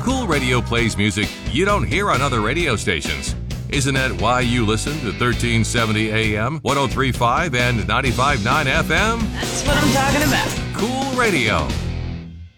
Cool Radio plays music you don't hear on other radio stations. Isn't that why you listen to 1370 AM, 103.5 and 95.9 FM? That's what I'm talking about. Cool Radio.